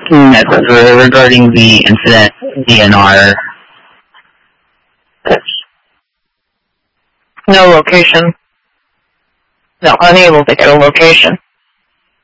Regarding the incident DNR. No location. No, unable to get a location.